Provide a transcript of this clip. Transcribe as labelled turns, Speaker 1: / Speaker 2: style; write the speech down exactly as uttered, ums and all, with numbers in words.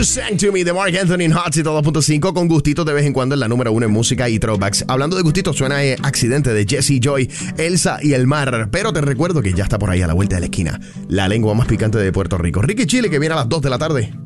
Speaker 1: You Sang To Me de Mark Anthony en Hot Seat dos punto cinco, con gustitos de vez en cuando en la número uno en música y throwbacks. Hablando de gustitos, suena eh, Accidente de Jesse Joy, Elsa y el mar. Pero te recuerdo que ya está por ahí a la vuelta de la esquina la lengua más picante de Puerto Rico. Ricky Chile, que viene a las dos de la tarde.